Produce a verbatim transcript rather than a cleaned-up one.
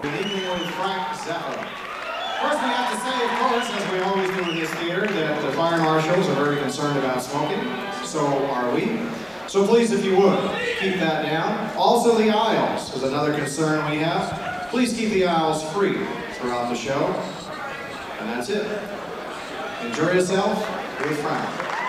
Evening with Frank Zappa. First, we have to say, of course, as we always do in this theater, that the fire marshals are very concerned about smoking. So are we. So please, if you would, keep that down. Also, the aisles is another concern we have. Please keep the aisles free throughout the show. And that's it. Enjoy yourself with Frank.